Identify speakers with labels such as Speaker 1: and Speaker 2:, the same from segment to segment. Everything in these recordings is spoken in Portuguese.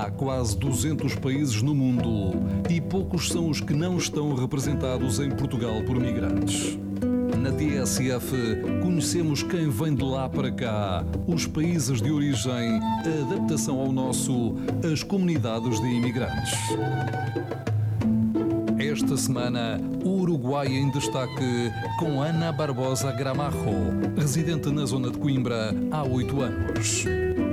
Speaker 1: Há quase 200 países no mundo e poucos são os que não estão representados em Portugal por migrantes. Na TSF, conhecemos quem vem de lá para cá, os países de origem, a adaptação ao nosso, as comunidades de imigrantes. Esta semana, o Uruguai em destaque com Ana Barbosa Gramajo, residente na zona de Coimbra há 8 anos.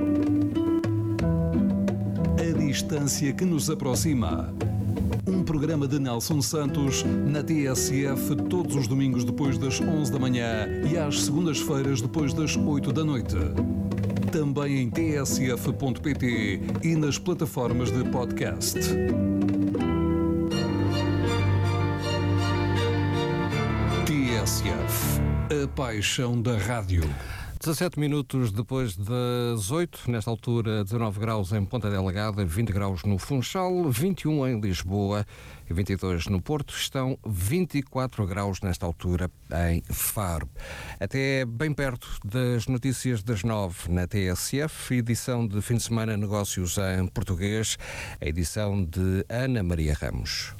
Speaker 1: A distância que nos aproxima. Um programa de Nelson Santos na TSF todos os domingos depois das 11 da manhã e às segundas-feiras depois das 8 da noite. Também em tsf.pt e nas plataformas de podcast. TSF, a paixão da rádio.
Speaker 2: 17 minutos depois das 8, nesta altura 19 graus em Ponta Delgada, 20 graus no Funchal, 21 em Lisboa e 22 no Porto, estão 24 graus nesta altura em Faro. Até bem perto das notícias das 9 na TSF, edição de fim de semana Negócios em Português, a edição de Ana Maria Ramos.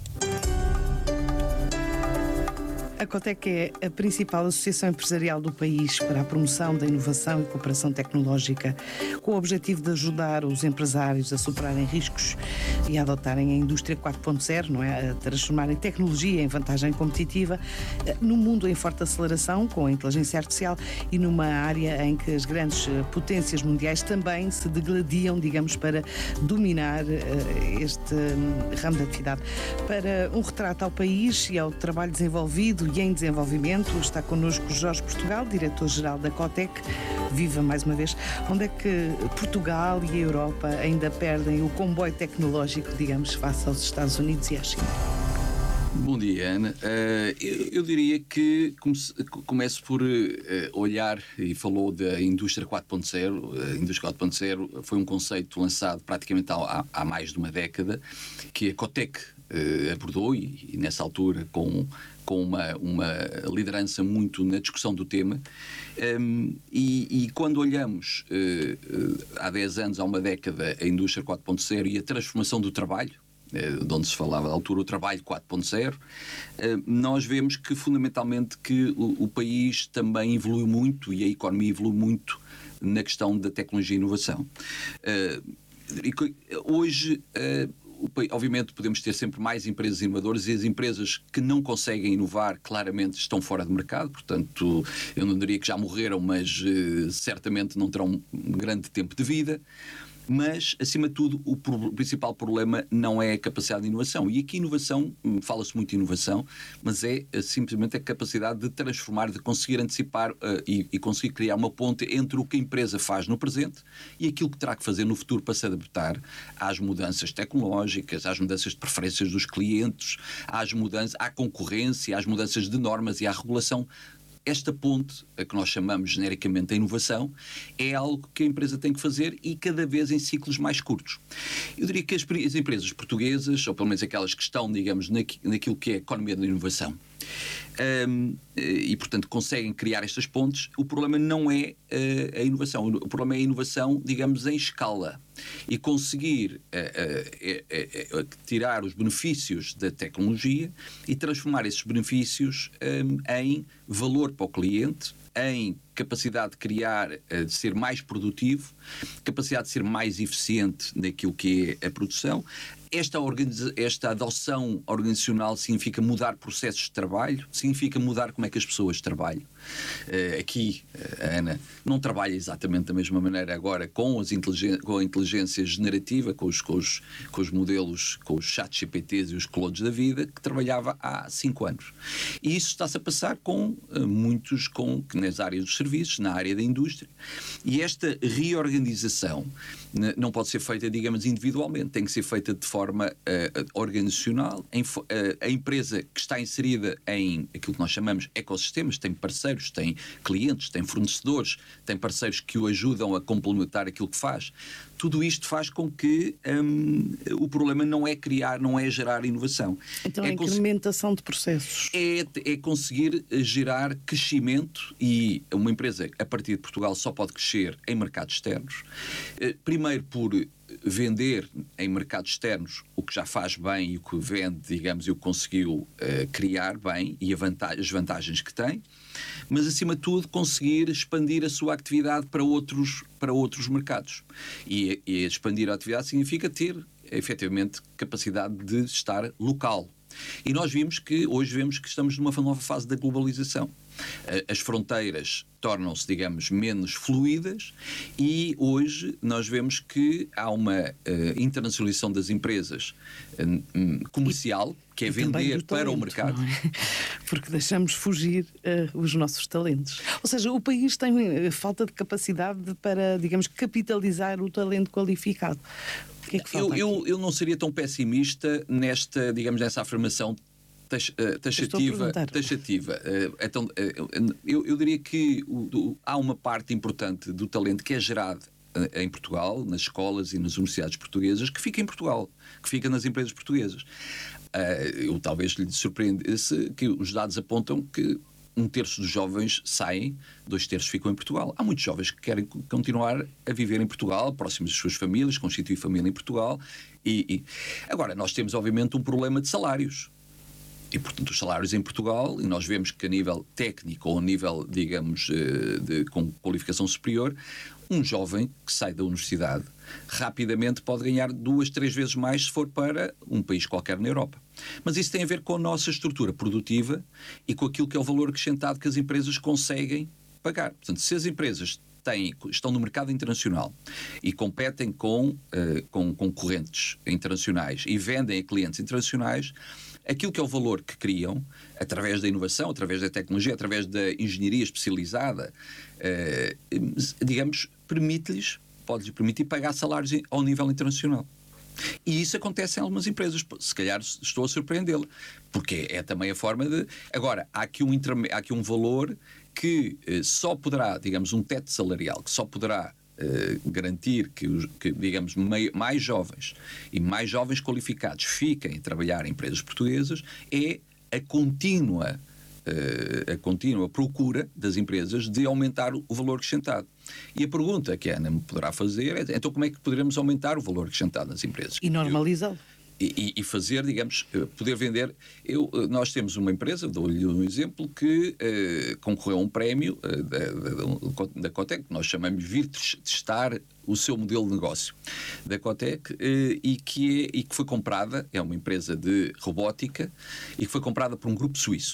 Speaker 3: A Cotec é a principal associação empresarial do país para a promoção da inovação e cooperação tecnológica, com o objetivo de ajudar os empresários a superarem riscos e a adotarem a indústria 4.0, não é? A transformarem tecnologia em vantagem competitiva num mundo em forte aceleração, com a inteligência artificial e numa área em que as grandes potências mundiais também se degladiam, digamos, para dominar este ramo de atividade. Para um retrato ao país e ao trabalho desenvolvido e em desenvolvimento, está connosco Jorge Portugal, diretor-geral da Cotec. Viva mais uma vez. Onde é que Portugal e a Europa ainda perdem o comboio tecnológico, digamos, face aos Estados Unidos e à China?
Speaker 4: Bom dia, Ana. Eu diria que começo por olhar, e falou da indústria 4.0. A indústria 4.0 foi um conceito lançado praticamente há mais de uma década, que a Cotec abordou e nessa altura com uma liderança muito na discussão do tema, e quando olhamos há 10 anos, há uma década, a indústria 4.0 e a transformação do trabalho, de onde se falava da altura, o trabalho 4.0, nós vemos que fundamentalmente que o país também evoluiu muito e a economia evoluiu muito na questão da tecnologia e inovação. Hoje, obviamente podemos ter sempre mais empresas inovadoras e as empresas que não conseguem inovar claramente estão fora de mercado, portanto eu não diria que já morreram, mas certamente não terão um grande tempo de vida. Mas, acima de tudo, o principal problema não é a capacidade de inovação. E aqui inovação, fala-se muito de inovação, mas é simplesmente a capacidade de transformar, de conseguir antecipar e conseguir criar uma ponte entre o que a empresa faz no presente e aquilo que terá que fazer no futuro para se adaptar às mudanças tecnológicas, às mudanças de preferências dos clientes, à concorrência, às mudanças de normas e à regulação. Esta ponte, a que nós chamamos genericamente a inovação, é algo que a empresa tem que fazer e cada vez em ciclos mais curtos. Eu diria que as empresas portuguesas, ou pelo menos aquelas que estão, digamos, naquilo que é a economia da inovação, e portanto conseguem criar estas pontes, o problema não é a inovação, o problema é a inovação, digamos, em escala, e conseguir tirar os benefícios da tecnologia e transformar esses benefícios em valor para o cliente, em capacidade de criar, de ser mais produtivo, capacidade de ser mais eficiente naquilo que é a produção. Esta adoção organizacional significa mudar processos de trabalho, significa mudar como é que as pessoas trabalham. Aqui, a Ana não trabalha exatamente da mesma maneira agora com a inteligência generativa, com os modelos, com os ChatGPTs e os Claudes da vida, que trabalhava há 5 anos. E isso está-se a passar com muitos, nas áreas dos serviços, na área da indústria. E esta reorganização não pode ser feita, digamos, individualmente, tem que ser feita de forma organizacional. A empresa que está inserida em aquilo que nós chamamos ecossistemas, tem parceiros, tem clientes, tem fornecedores, tem parceiros que o ajudam a complementar aquilo que faz. Tudo isto faz com que o problema não é gerar inovação.
Speaker 3: Então a incrementação de processos.
Speaker 4: É conseguir gerar crescimento, e uma empresa a partir de Portugal só pode crescer em mercados externos. Primeiro por vender em mercados externos o que já faz bem e o que vende, digamos, e o que conseguiu criar bem e as vantagens que tem, mas acima de tudo conseguir expandir a sua atividade para outros mercados. E expandir a atividade significa ter efetivamente capacidade de estar local. E nós hoje vemos que estamos numa nova fase da globalização. As fronteiras tornam-se, digamos, menos fluídas e hoje nós vemos que há uma internacionalização das empresas comercial, que é vender para o mercado.
Speaker 3: Não é? Porque deixamos fugir os nossos talentos. Ou seja, o país tem falta de capacidade para, digamos, capitalizar o talento qualificado. O que é que falta
Speaker 4: eu não seria tão pessimista nessa afirmação taxativa. Então, eu diria que há uma parte importante do talento que é gerado em Portugal, nas escolas e nas universidades portuguesas, que fica em Portugal, que fica nas empresas portuguesas. Eu talvez lhe surpreendesse que os dados apontam que 1/3 dos jovens saem, 2/3 ficam em Portugal. Há muitos jovens que querem continuar a viver em Portugal, próximos das suas famílias, constituir família em Portugal. Agora, nós temos obviamente um problema de salários. E, portanto, os salários em Portugal, e nós vemos que a nível técnico ou a nível, digamos, com qualificação superior, um jovem que sai da universidade rapidamente pode ganhar 2, 3 vezes mais se for para um país qualquer na Europa. Mas isso tem a ver com a nossa estrutura produtiva e com aquilo que é o valor acrescentado que as empresas conseguem pagar. Portanto, se as empresas estão no mercado internacional e competem com concorrentes internacionais e vendem a clientes internacionais, aquilo que é o valor que criam, através da inovação, através da tecnologia, através da engenharia especializada, digamos, pode-lhes permitir pagar salários ao nível internacional. E isso acontece em algumas empresas. Se calhar estou a surpreendê-la, porque é também a forma de... Agora, há aqui um valor que só poderá, digamos, um teto salarial, que só poderá garantir que, digamos, mais jovens e mais jovens qualificados fiquem a trabalhar em empresas portuguesas, é a contínua procura das empresas de aumentar o valor acrescentado. E a pergunta que a Ana me poderá fazer é: então como é que poderemos aumentar o valor acrescentado nas empresas?
Speaker 3: E normalizá-lo.
Speaker 4: E fazer, digamos, poder vender. Nós temos uma empresa, dou-lhe um exemplo, que concorreu a um prémio da Cotec, que nós chamamos de vir testar o seu modelo de negócio da Cotec, e que foi comprada, é uma empresa de robótica, e que foi comprada por um grupo suíço.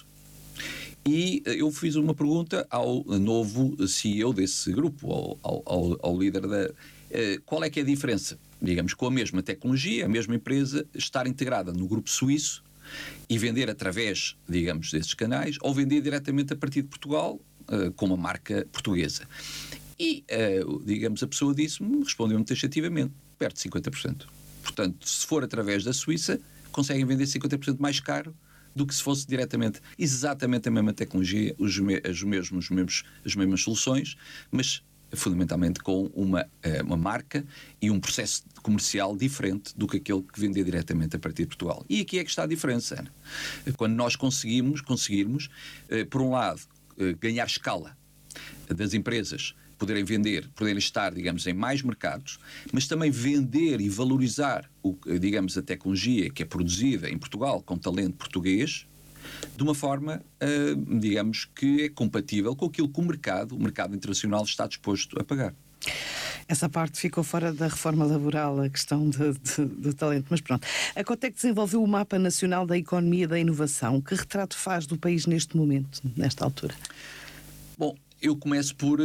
Speaker 4: E eu fiz uma pergunta ao novo CEO desse grupo, ao líder qual é que é a diferença, digamos, com a mesma tecnologia, a mesma empresa, estar integrada no grupo suíço e vender através, digamos, desses canais, ou vender diretamente a partir de Portugal, com uma marca portuguesa. E, digamos, a pessoa respondeu-me taxativamente, perto de 50%. Portanto, se for através da Suíça, conseguem vender 50% mais caro do que se fosse diretamente, exatamente a mesma tecnologia, as mesmas soluções, mas fundamentalmente com uma marca e um processo comercial diferente do que aquele que vender diretamente a partir de Portugal. E aqui é que está a diferença, Ana. Quando nós conseguirmos, por um lado, ganhar escala das empresas, poderem estar, digamos, em mais mercados, mas também vender e valorizar, digamos, a tecnologia que é produzida em Portugal com talento português, de uma forma, digamos, que é compatível com aquilo que o mercado internacional está disposto a pagar.
Speaker 3: Essa parte ficou fora da reforma laboral, a questão do talento, mas pronto. A Cotec desenvolveu o Mapa Nacional da Economia e da Inovação. Que retrato faz do país neste momento, nesta altura?
Speaker 4: Bom, eu começo por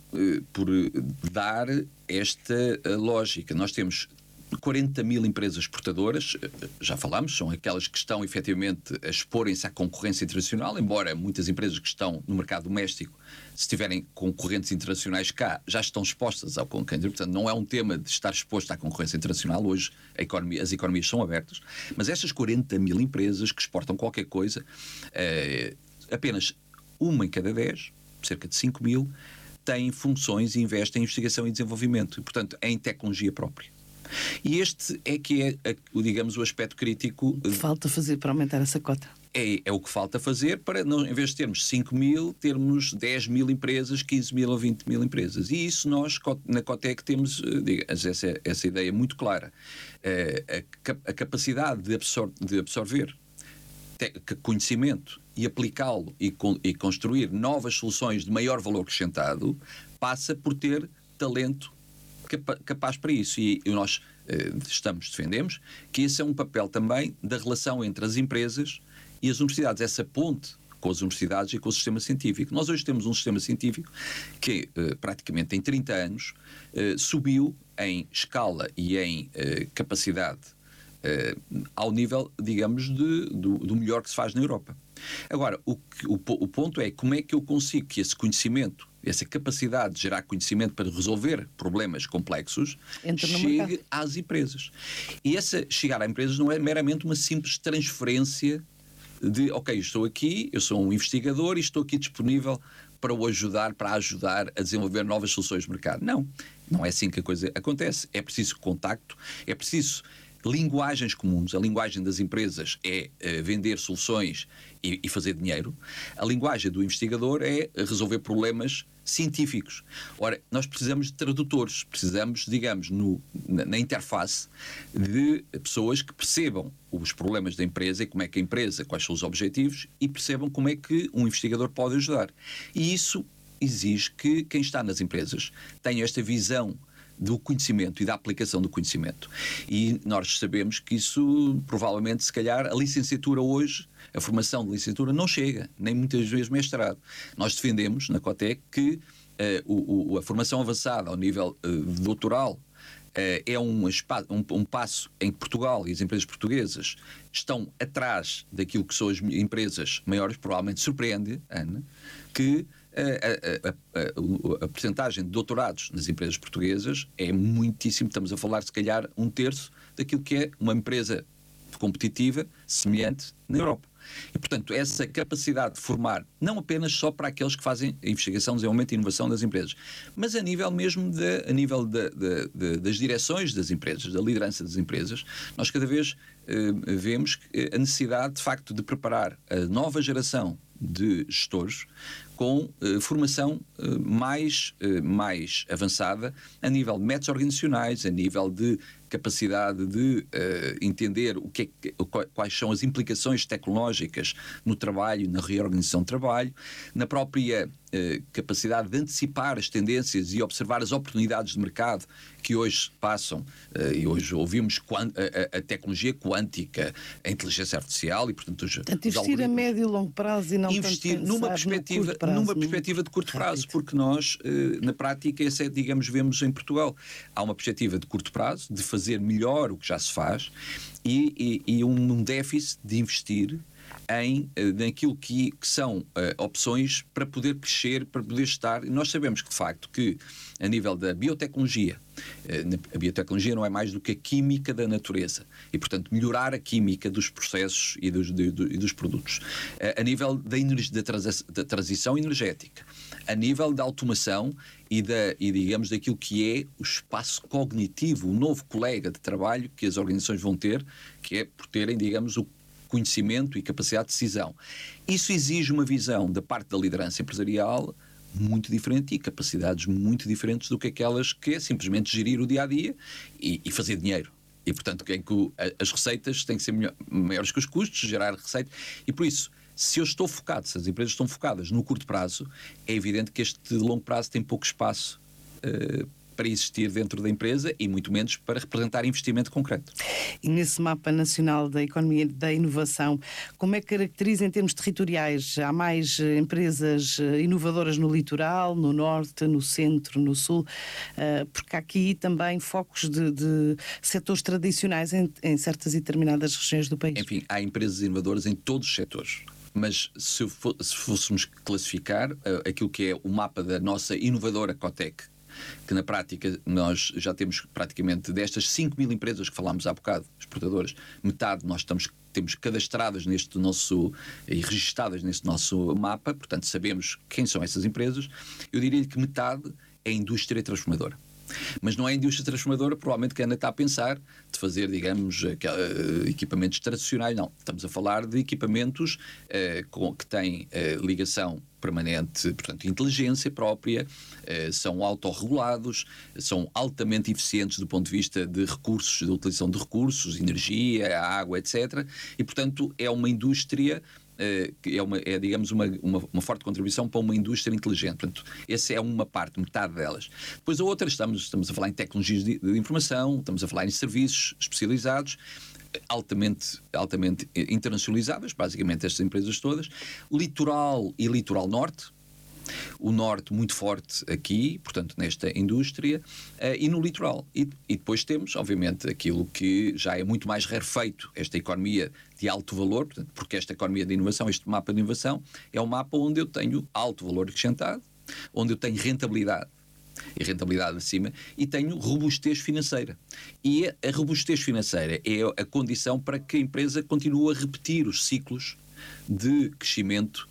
Speaker 4: dar esta lógica. Nós temos 40 mil empresas exportadoras, já falámos, são aquelas que estão efetivamente a exporem-se à concorrência internacional, embora muitas empresas que estão no mercado doméstico, se tiverem concorrentes internacionais cá, já estão expostas ao concorrente. Portanto, não é um tema de estar exposto à concorrência internacional. Hoje as economias são abertas, mas estas 40 mil empresas que exportam qualquer coisa, apenas uma em cada 10, cerca de 5 mil, têm funções e investem em investigação e desenvolvimento, e, portanto, em tecnologia própria. E este é que é, digamos, o aspecto crítico.
Speaker 3: Falta fazer para aumentar essa cota.
Speaker 4: É o que falta fazer para, não, em vez de termos 5 mil, termos 10 mil empresas, 15 mil ou 20 mil empresas. E isso nós, na Cotec, temos essa ideia muito clara. A capacidade de absorver conhecimento e aplicá-lo e construir novas soluções de maior valor acrescentado passa por ter talento capaz para isso. E nós defendemos que esse é um papel também da relação entre as empresas e as universidades, essa ponte com as universidades e com o sistema científico. Nós hoje temos um sistema científico que praticamente em 30 anos subiu em escala e em capacidade ao nível, digamos, do melhor que se faz na Europa. Agora, o ponto é como é que eu consigo que esse conhecimento, essa capacidade de gerar conhecimento para resolver problemas complexos, chegue às empresas. E chegar às empresas não é meramente uma simples transferência de, ok, estou aqui, eu sou um investigador e estou aqui disponível para ajudar a desenvolver novas soluções de mercado. Não é assim que a coisa acontece. É preciso contacto, é preciso linguagens comuns. A linguagem das empresas é vender soluções e fazer dinheiro. A linguagem do investigador é resolver problemas científicos. Ora, nós precisamos de tradutores, precisamos, digamos, na interface de pessoas que percebam os problemas da empresa e como é que a empresa, quais são os objetivos e percebam como é que um investigador pode ajudar. E isso exige que quem está nas empresas tenha esta visão do conhecimento e da aplicação do conhecimento. E nós sabemos que isso, provavelmente, se calhar, a licenciatura hoje, a formação de licenciatura não chega, nem muitas vezes mestrado. Nós defendemos, na Cotec, que a formação avançada ao nível doutoral é um passo em que Portugal e as empresas portuguesas estão atrás daquilo que são as empresas maiores. Provavelmente surpreende, Ana, que a percentagem de doutorados nas empresas portuguesas é muitíssimo. Estamos a falar, se calhar, 1/3 daquilo que é uma empresa competitiva semelhante na Europa. E, portanto, essa capacidade de formar, não apenas só para aqueles que fazem a investigação, desenvolvimento e inovação das empresas, mas a nível mesmo das direções das empresas, da liderança das empresas, nós cada vez vemos a necessidade, de facto, de preparar a nova geração de gestores com formação mais avançada a nível de métodos organizacionais, a nível de capacidade de entender quais são as implicações tecnológicas no trabalho, na reorganização do trabalho, na própria capacidade de antecipar as tendências e observar as oportunidades de mercado que hoje passam, e hoje ouvimos a tecnologia quântica, a inteligência artificial e, portanto,
Speaker 3: investir a médio e longo prazo e não
Speaker 4: investir numa perspectiva de curto prazo, porque nós, na prática, essa é, digamos, vemos em Portugal. Há uma perspectiva de curto prazo, de fazer melhor o que já se faz e um déficit de investir naquilo que são opções para poder crescer, para poder estar. E nós sabemos que, de facto, que a nível da biotecnologia, a biotecnologia não é mais do que a química da natureza e, portanto, melhorar a química dos processos e dos produtos. A nível da transição energética, a nível da automação e digamos, daquilo que é o espaço cognitivo, o novo colega de trabalho que as organizações vão ter, que é por terem, digamos, o conhecimento e capacidade de decisão. Isso exige uma visão da parte da liderança empresarial muito diferente e capacidades muito diferentes do que aquelas que é simplesmente gerir o dia-a-dia e fazer dinheiro. E, portanto, as receitas têm que ser maiores que os custos, gerar receita. E, por isso, se eu estou focado, se as empresas estão focadas no curto prazo, é evidente que este de longo prazo tem pouco espaço para existir dentro da empresa e muito menos para representar investimento concreto.
Speaker 3: E nesse mapa nacional da economia e da inovação, como é que caracteriza em termos territoriais? Há mais empresas inovadoras no litoral, no norte, no centro, no sul? Porque há aqui também focos de setores tradicionais em certas e determinadas regiões do país.
Speaker 4: Enfim, há empresas inovadoras em todos os setores. Mas se fôssemos classificar aquilo que é o mapa da nossa inovadora Cotec, que na prática nós já temos praticamente destas 5 mil empresas que falámos há bocado, exportadoras, metade nós temos cadastradas neste nosso e registadas neste nosso mapa, portanto sabemos quem são essas empresas. Eu diria-lhe que metade é a indústria transformadora. Mas não é a indústria transformadora, provavelmente, que a Ana está a pensar de fazer, digamos, equipamentos tradicionais. Não, estamos a falar de equipamentos que têm ligação permanente, portanto, inteligência própria, são autorregulados, são altamente eficientes do ponto de vista de recursos, de utilização de recursos, energia, água, etc. E, portanto, é uma indústria digamos, uma forte contribuição para uma indústria inteligente. Portanto, essa é uma parte, metade delas. Depois a outra, estamos a falar em tecnologias de informação, estamos a falar em serviços especializados, altamente internacionalizáveis, basicamente estas empresas todas, litoral e litoral norte. O norte muito forte aqui, portanto, nesta indústria, e no litoral. E depois temos, obviamente, aquilo que já é muito mais rarefeito, esta economia de alto valor, portanto, porque esta economia de inovação, este mapa de inovação, é um mapa onde eu tenho alto valor acrescentado, onde eu tenho rentabilidade, e rentabilidade acima, e tenho robustez financeira. E a robustez financeira é a condição para que a empresa continue a repetir os ciclos de crescimento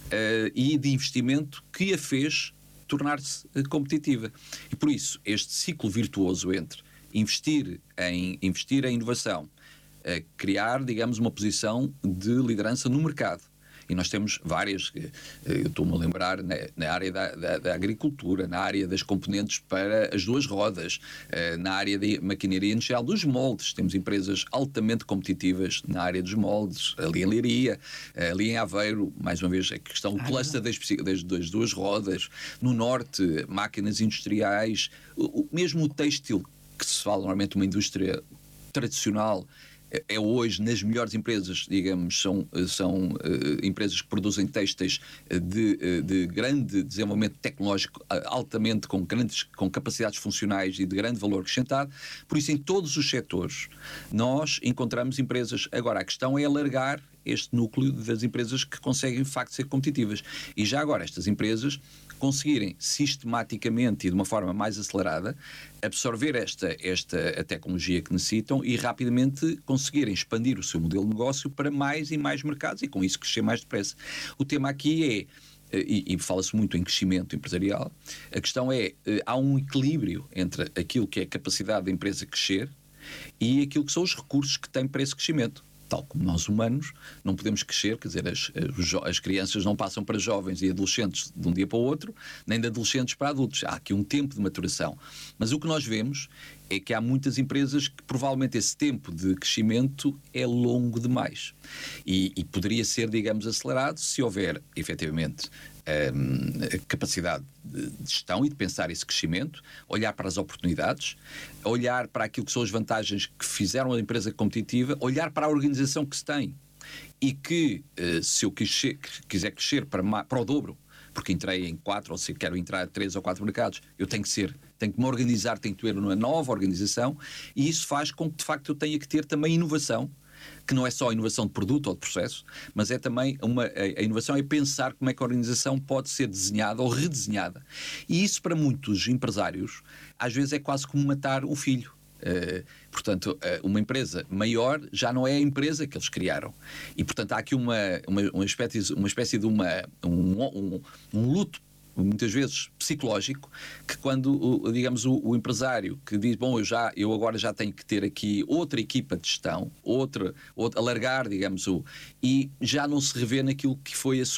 Speaker 4: e de investimento que a fez tornar-se competitiva. E por isso, este ciclo virtuoso entre investir em inovação, criar, digamos, uma posição de liderança no mercado. E nós temos várias, eu estou-me a lembrar, na área da agricultura, na área das componentes para as duas rodas, na área da maquinaria industrial, dos moldes. Temos empresas altamente competitivas na área dos moldes, ali em Leiria, ali em Aveiro, mais uma vez, a questão do cluster das duas rodas. No norte, máquinas industriais, mesmo o têxtil, que se fala normalmente uma indústria tradicional, é hoje nas melhores empresas, digamos, são empresas que produzem têxteis de grande desenvolvimento tecnológico, altamente com capacidades funcionais e de grande valor acrescentado. Por isso, em todos os setores, nós encontramos empresas. Agora, a questão é alargar este núcleo das empresas que conseguem, de facto, ser competitivas. E já agora, estas empresas conseguirem sistematicamente e de uma forma mais acelerada absorver a tecnologia que necessitam e rapidamente conseguirem expandir o seu modelo de negócio para mais e mais mercados e com isso crescer mais depressa. O tema aqui e fala-se muito em crescimento empresarial, a questão há um equilíbrio entre aquilo que é a capacidade da empresa crescer e aquilo que são os recursos que tem para esse crescimento. Tal como nós humanos, não podemos crescer, quer dizer, as crianças não passam para jovens e adolescentes de um dia para o outro, nem de adolescentes para adultos. Há aqui um tempo de maturação. Mas o que nós vemos é que há muitas empresas que provavelmente esse tempo de crescimento é longo demais. E poderia ser, digamos, acelerado se houver, efetivamente, a capacidade de gestão e de pensar esse crescimento, olhar para as oportunidades, olhar para aquilo que são as vantagens que fizeram a empresa competitiva, olhar para a organização que se tem e que, se eu quiser crescer para o dobro, porque entrei em 4 ou se quero entrar em 3 ou 4 mercados, eu tenho que me organizar, tenho que ter uma nova organização e isso faz com que, de facto, eu tenha que ter também inovação, que não é só a inovação de produto ou de processo, mas é também a inovação é pensar como é que a organização pode ser desenhada ou redesenhada. E isso para muitos empresários às vezes é quase como matar o filho. Portanto, uma empresa maior já não é a empresa que eles criaram. E, portanto, há aqui uma espécie de um luto, muitas vezes psicológico, que quando, digamos, o empresário que diz, bom, eu agora já tenho que ter aqui outra equipa de gestão, alargar, digamos, e já não se revê naquilo que foi a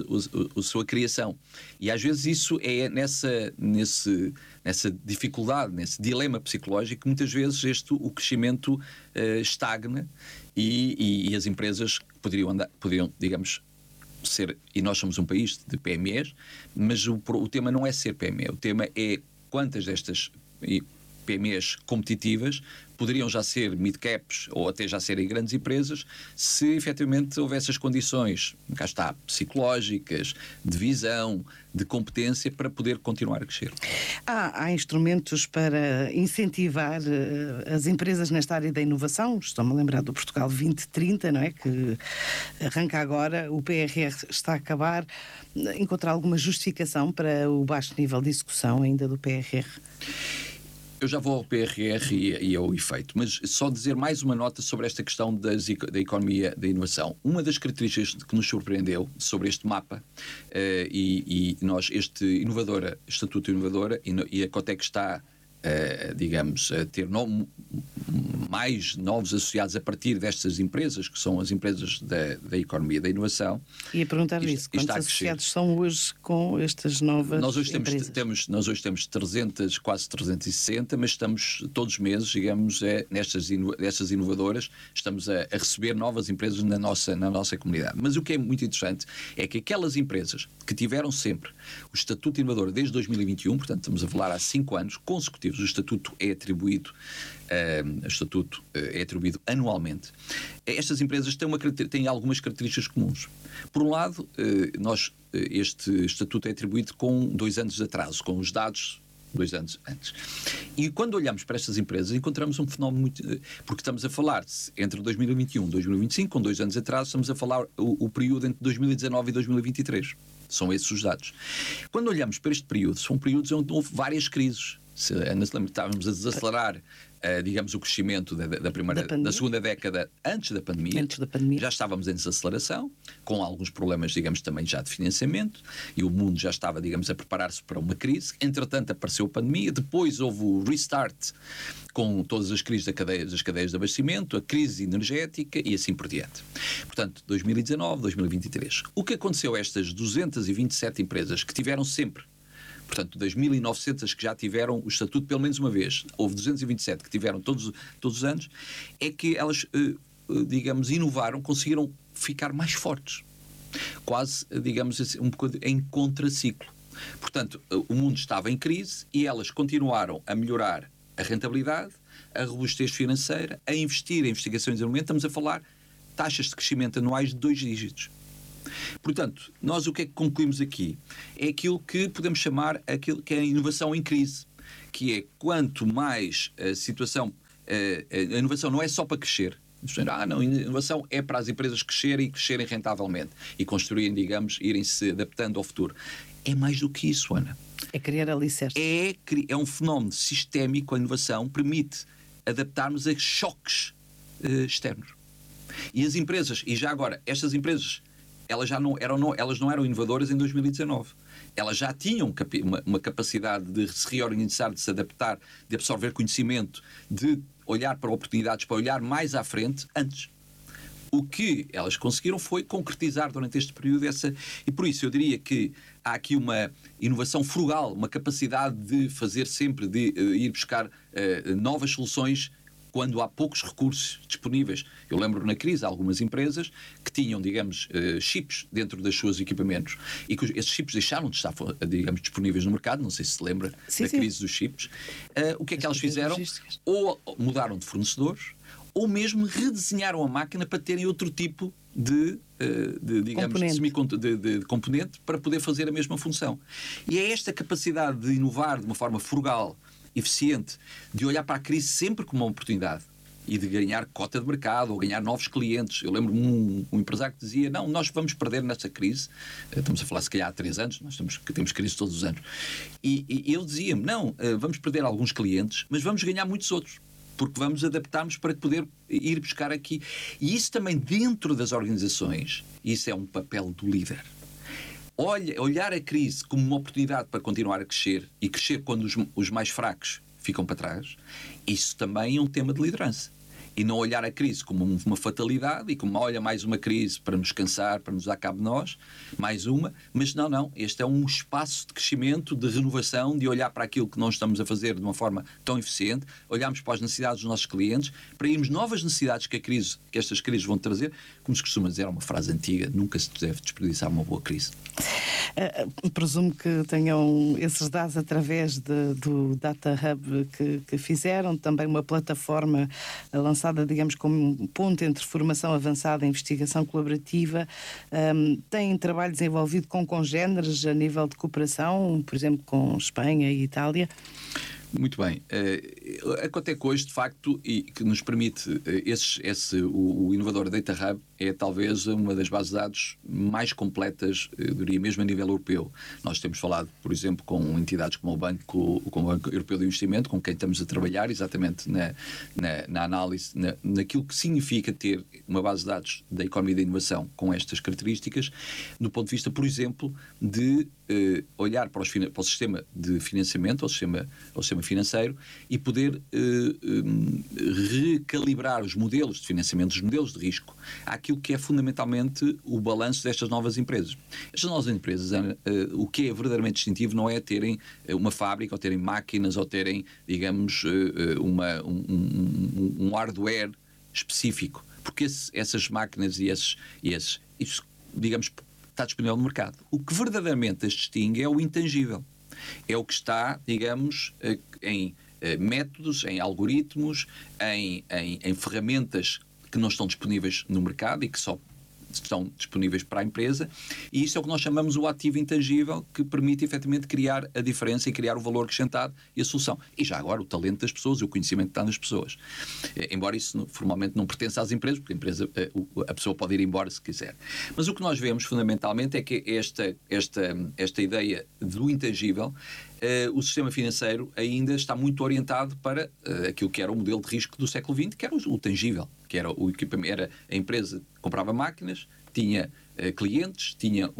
Speaker 4: sua criação. E às vezes isso é nessa dificuldade, nesse dilema psicológico, que muitas vezes o crescimento estagna e as empresas poderiam, digamos, ser, e nós somos um país de PMEs, mas o tema não é ser PME, o tema é quantas destas PMEs competitivas poderiam já ser mid-caps ou até já serem grandes empresas se efetivamente houvesse as condições, cá está, psicológicas, de visão, de competência para poder continuar a crescer.
Speaker 3: Há instrumentos para incentivar as empresas nesta área da inovação. Estou-me a lembrar do Portugal 2030, não é? Que arranca agora, o PRR está a acabar. Encontrar alguma justificação para o baixo nível de execução ainda do PRR?
Speaker 4: Eu já vou ao PRR e ao efeito, mas só dizer mais uma nota sobre esta questão da economia da inovação. Uma das características que nos surpreendeu sobre este mapa, e nós, este Estatuto Inovadora, e a Cotec está digamos, a ter mais novos associados a partir destas empresas, que são as empresas da economia da inovação.
Speaker 3: E a perguntar isso, quantos associados são hoje com estas novas empresas?
Speaker 4: Nós hoje temos 300, quase 360, mas estamos todos os meses, digamos, nestas inovadoras, estamos a receber novas empresas na nossa comunidade. Mas o que é muito interessante é que aquelas empresas que tiveram sempre o Estatuto Inovador desde 2021, portanto estamos a falar há 5 anos consecutivos, o Estatuto é atribuído anualmente. Estas empresas têm algumas características comuns. Por um lado, este Estatuto é atribuído com 2 anos de atraso, com os dados 2 anos antes. E quando olhamos para estas empresas, encontramos um fenómeno muito... Porque estamos a falar entre 2021 e 2025, com 2 anos de atraso, estamos a falar o período entre 2019 e 2023. São esses os dados. Quando olhamos para este período, são períodos onde houve várias crises. Ana se lembra que estávamos a desacelerar, digamos, o crescimento da segunda década antes da pandemia. Já estávamos em desaceleração, com alguns problemas, digamos, também já de financiamento, e o mundo já estava, digamos, a preparar-se para uma crise. Entretanto, apareceu a pandemia, depois houve o restart com todas as crises das cadeias de abastecimento, a crise energética e assim por diante. Portanto, 2019, 2023. O que aconteceu a estas 227 empresas que tiveram sempre, portanto, das 1.900 que já tiveram o estatuto pelo menos uma vez, houve 227 que tiveram todos os anos, é que elas, digamos, inovaram, conseguiram ficar mais fortes. Quase, digamos assim, um pouco em contraciclo. Portanto, o mundo estava em crise e elas continuaram a melhorar a rentabilidade, a robustez financeira, a investir em investigação e desenvolvimento. Estamos a falar taxas de crescimento anuais de 2 dígitos. Portanto, nós o que é que concluímos aqui? É aquilo que podemos chamar aquilo que é a inovação em crise, que é quanto mais a situação... A inovação não é só para crescer. Não, a inovação é para as empresas crescerem e crescerem rentavelmente e construírem, digamos, irem-se adaptando ao futuro. É mais do que isso, Ana.
Speaker 3: É criar alicerces.
Speaker 4: É um fenómeno sistémico. A inovação permite adaptarmos a choques externos. E as empresas, e já agora, estas empresas, elas não eram inovadoras em 2019. Elas já tinham uma capacidade de se reorganizar, de se adaptar, de absorver conhecimento, de olhar para oportunidades, para olhar mais à frente antes. O que elas conseguiram foi concretizar durante este período e por isso eu diria que há aqui uma inovação frugal, uma capacidade de fazer sempre, de ir buscar novas soluções quando há poucos recursos disponíveis. Eu lembro na crise algumas empresas que tinham, digamos, chips dentro dos seus equipamentos e que esses chips deixaram de estar, digamos, disponíveis no mercado. Não sei se lembra da crise dos chips. O que é que elas fizeram? Ou mudaram de fornecedores, ou mesmo redesenharam a máquina para terem outro tipo de componente para poder fazer a mesma função. E é esta capacidade de inovar de uma forma frugal, eficiente, de olhar para a crise sempre como uma oportunidade e de ganhar cota de mercado ou ganhar novos clientes. Eu lembro-me um empresário que dizia, não, nós vamos perder nesta crise, estamos a falar se calhar há 3 anos, nós temos crise todos os anos, e ele dizia-me, não, vamos perder alguns clientes, mas vamos ganhar muitos outros, porque vamos adaptar-nos para poder ir buscar aqui. E isso também dentro das organizações, isso é um papel do líder. Olhar a crise como uma oportunidade para continuar a crescer e crescer quando os mais fracos ficam para trás, isso também é um tema de liderança. E não olhar a crise como uma fatalidade e como, olha, mais uma crise para nos cansar, para nos dar cabo de nós, mais uma, mas não, este é um espaço de crescimento, de renovação, de olhar para aquilo que nós estamos a fazer de uma forma tão eficiente, olharmos para as necessidades dos nossos clientes, para irmos novas necessidades que estas crises vão trazer. Como se costuma dizer, é uma frase antiga, nunca se deve desperdiçar uma boa crise.
Speaker 3: Presumo que tenham esses dados através do Data Hub que fizeram, também uma plataforma lançada, digamos, como um ponto entre formação avançada e investigação colaborativa. Têm trabalho desenvolvido com congéneres a nível de cooperação, por exemplo, com Espanha e Itália?
Speaker 4: Muito bem. Acontece que hoje, de facto, e que nos permite, o inovador Data Hub é talvez uma das bases de dados mais completas, eu diria mesmo a nível europeu. Nós temos falado, por exemplo, com entidades como o Banco Europeu de Investimento, com quem estamos a trabalhar exatamente na análise, naquilo que significa ter uma base de dados da economia da inovação com estas características, do ponto de vista, por exemplo, de olhar para o sistema de financiamento, ao sistema financeiro, e poder recalibrar os modelos de financiamento, os modelos de risco, àquilo que é fundamentalmente o balanço destas novas empresas. Estas novas empresas, o que é verdadeiramente distintivo não é terem uma fábrica, ou terem máquinas, ou terem, digamos, um hardware específico, porque essas máquinas e esses, digamos, está disponível no mercado. O que verdadeiramente as distingue é o intangível. É o que está, digamos, em métodos, em algoritmos, em ferramentas que não estão disponíveis no mercado e que só estão disponíveis para a empresa, e isso é o que nós chamamos o ativo intangível, que permite efetivamente criar a diferença e criar o valor acrescentado e a solução. E já agora o talento das pessoas e o conhecimento que está nas pessoas. Embora isso formalmente não pertença às empresas, porque a pessoa pode ir embora se quiser. Mas o que nós vemos fundamentalmente é que esta ideia do intangível, o sistema financeiro ainda está muito orientado para aquilo que era o modelo de risco do século XX, que era o tangível, que era o equipamento, era a empresa comprava máquinas, tinha clientes, tinha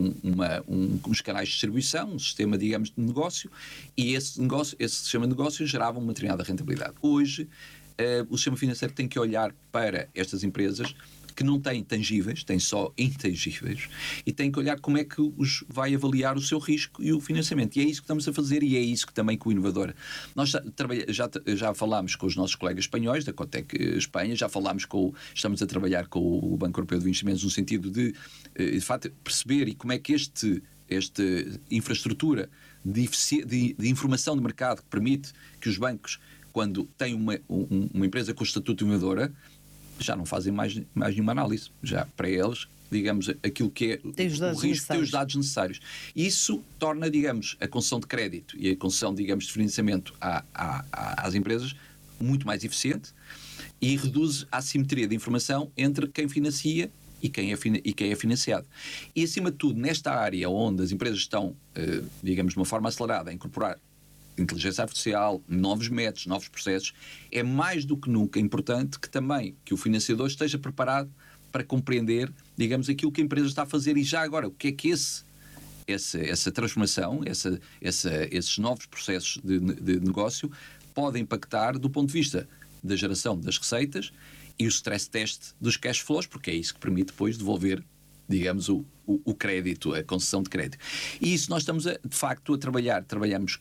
Speaker 4: uns canais de distribuição, um sistema, digamos, de negócio, e esse sistema de negócio gerava uma determinada rentabilidade. Hoje, o sistema financeiro tem que olhar para estas empresas que não têm tangíveis, têm só intangíveis, e tem que olhar como é que vai avaliar o seu risco e o financiamento. E é isso que estamos a fazer, e é isso que também com o Inovadora. Nós já falámos com os nossos colegas espanhóis, da Cotec Espanha, já falámos estamos a trabalhar com o Banco Europeu de Investimentos no sentido de facto, perceber e como é que esta infraestrutura de informação de mercado que permite que os bancos, quando têm uma empresa com o estatuto de inovadora, já não fazem mais nenhuma análise. Já para eles, digamos, aquilo que é o risco tem os dados necessários. Isso torna, digamos, a concessão de crédito e a concessão, digamos, de financiamento às empresas muito mais eficiente e reduz a assimetria de informação entre quem financia e quem é financiado. E, acima de tudo, nesta área onde as empresas estão, digamos, de uma forma acelerada a incorporar inteligência artificial, novos métodos, novos processos, é mais do que nunca importante que o financiador esteja preparado para compreender, digamos, aquilo que a empresa está a fazer e já agora, o que é que essa transformação, esses novos processos de negócio podem impactar do ponto de vista da geração das receitas e o stress test dos cash flows, porque é isso que permite depois devolver, digamos, o crédito, a concessão de crédito. E isso nós estamos, de facto, a trabalhamos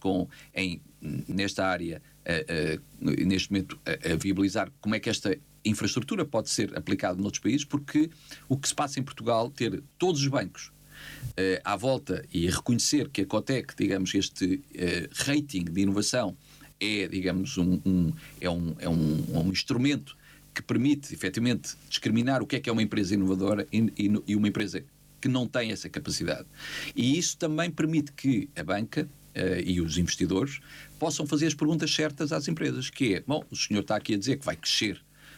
Speaker 4: nesta área, neste momento, a viabilizar como é que esta infraestrutura pode ser aplicada noutros países, porque o que se passa em Portugal, ter todos os bancos à volta e reconhecer que a Cotec, digamos, este rating de inovação é, digamos, um instrumento que permite, efetivamente, discriminar o que é uma empresa inovadora e uma empresa que não tem essa capacidade. E isso também permite que a banca e os investidores possam fazer as perguntas certas às empresas, que é, bom, o senhor está aqui a dizer que vai crescer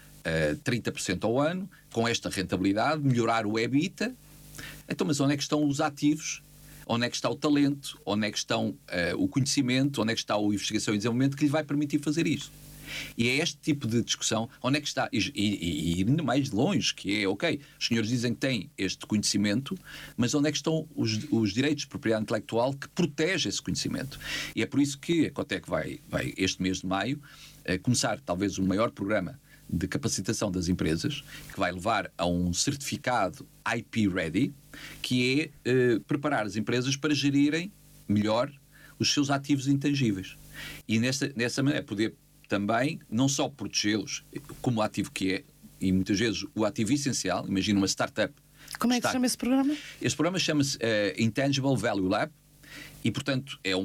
Speaker 4: 30% ao ano, com esta rentabilidade, melhorar o EBITDA, então, mas onde é que estão os ativos? Onde é que está o talento? Onde é que estão o conhecimento? Onde é que está a investigação e desenvolvimento que lhe vai permitir fazer isto? E é este tipo de discussão onde é que está, e ir ainda mais longe, que é, ok, os senhores dizem que têm este conhecimento, mas onde é que estão os direitos de propriedade intelectual que protegem esse conhecimento? E é por isso que a Cotec vai este mês de maio, começar talvez o maior programa de capacitação das empresas, que vai levar a um certificado IP Ready, que é preparar as empresas para gerirem melhor os seus ativos intangíveis. E nessa maneira poder também não só protegê-los como o ativo que é, e muitas vezes o ativo essencial. Imagina uma startup.
Speaker 3: Como é que se chama esse programa?
Speaker 4: Este programa chama-se Intangible Value Lab e, portanto, é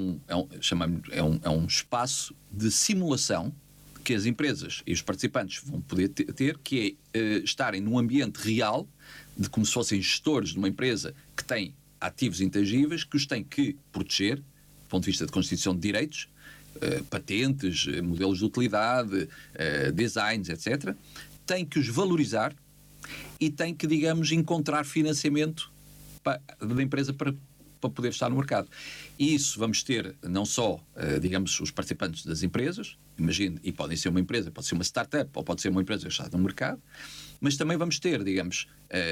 Speaker 4: um espaço de simulação que as empresas e os participantes vão poder ter, que é estarem num ambiente real, de como se fossem gestores de uma empresa que tem ativos intangíveis, que os tem que proteger, do ponto de vista de constituição de direitos, patentes, modelos de utilidade, designs, etc., tem que os valorizar e tem que, digamos, encontrar financiamento da empresa para para poder estar no mercado. E isso vamos ter não só, digamos, os participantes das empresas, imagine, e podem ser uma empresa, pode ser uma startup, ou pode ser uma empresa que está no mercado, mas também vamos ter, digamos,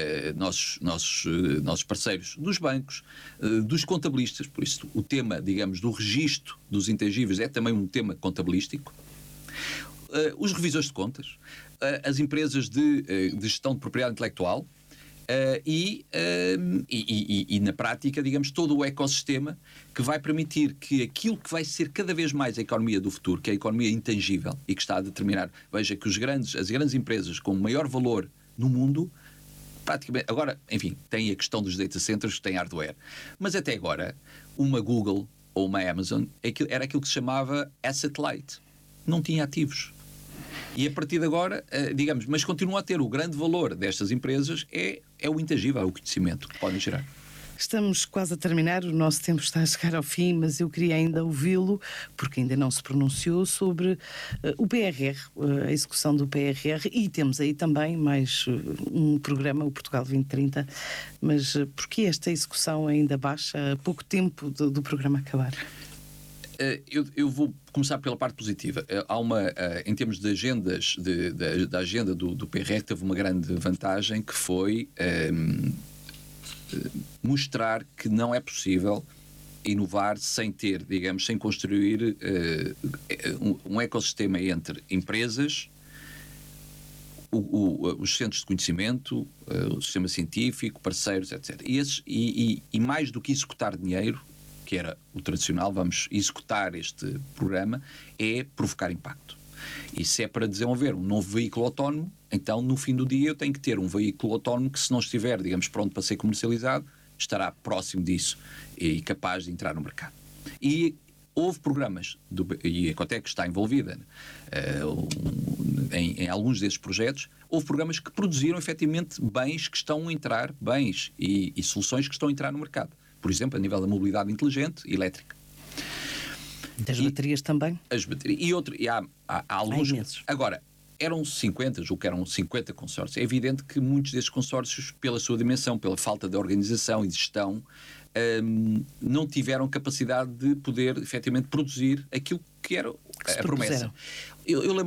Speaker 4: nossos parceiros dos bancos, dos contabilistas, por isso o tema, digamos, do registro dos intangíveis é também um tema contabilístico, os revisores de contas, as empresas de gestão de propriedade intelectual, e na prática, digamos, todo o ecossistema que vai permitir que aquilo que vai ser cada vez mais a economia do futuro, que é a economia intangível e que está a determinar, veja que as grandes empresas com maior valor no mundo, praticamente, agora, enfim, tem a questão dos data centers que têm hardware, mas até agora, uma Google ou uma Amazon era aquilo que se chamava asset light, não tinha ativos. E a partir de agora, digamos, mas continua a ter o grande valor destas empresas é o intangível, é o conhecimento que podem gerar.
Speaker 3: Estamos quase a terminar, o nosso tempo está a chegar ao fim, mas eu queria ainda ouvi-lo, porque ainda não se pronunciou, sobre o PRR, a execução do PRR, e temos aí também mais um programa, o Portugal 2030, mas porquê esta execução ainda baixa, a pouco tempo do programa acabar?
Speaker 4: Eu vou começar pela parte positiva. Há em termos de agendas, da agenda do PRR, teve uma grande vantagem, que foi mostrar que não é possível inovar sem ter, digamos, sem construir um ecossistema entre empresas, os centros de conhecimento, o sistema científico, parceiros, etc. E mais do que executar dinheiro, que era o tradicional, vamos executar este programa, é provocar impacto. E se é para desenvolver um novo veículo autónomo, então no fim do dia eu tenho que ter um veículo autónomo que, se não estiver, digamos, pronto para ser comercializado, estará próximo disso e capaz de entrar no mercado. E houve programas, e a Ecotec está envolvida em alguns desses projetos, houve programas que produziram efetivamente bens que estão a entrar, bens e soluções que estão a entrar no mercado. Por exemplo, a nível da mobilidade inteligente e elétrica.
Speaker 3: Das baterias também?
Speaker 4: As baterias. E há alguns.
Speaker 3: Imensos.
Speaker 4: Agora, eram 50, julgo que eram 50 consórcios. É evidente que muitos desses consórcios, pela sua dimensão, pela falta de organização e de gestão, não tiveram capacidade de poder, efetivamente, produzir aquilo que era a promessa. Eu lembro